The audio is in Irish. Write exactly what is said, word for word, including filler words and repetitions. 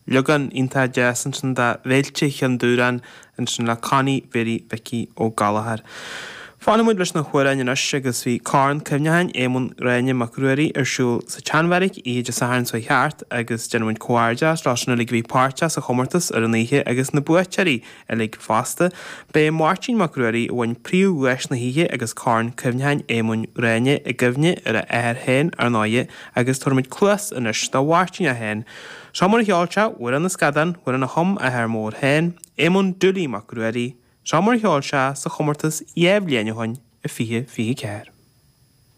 legan inta jasan sin da velche chan duran an sin la cani veri Vicky ó Galahad. Fána muid leis na chuirain in us agus bhí Carn cymnehain émon raine macruarí ar siúl sa Chanmeric i de sa hain sa cheart agus genmuid coarja strasna lig bhí páirte sa chomartas ar an ihe agus na buaiteirí a lig fasta be Martin macruarí bhain príú weis na hihe agus Carn cymnehain émon raine a gymne ar a air hen ar náie agus turmid cluas in us da wartin a hen. Samar heolcha war an na scadan war an a hom a her mór hen émon duli macruarí Samar heolcha sa chomartas iebh léine hain a fihe fihe ceir.